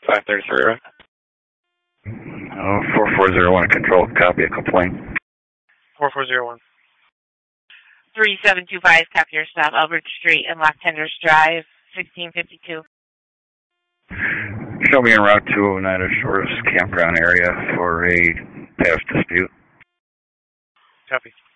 533, right? 4401 control, copy a complaint. 4401. 3725, copy your stop, Albert Street and Lock Tenders Drive, 1652. Show me en route to Oneida Shores campground area for a past dispute. Copy.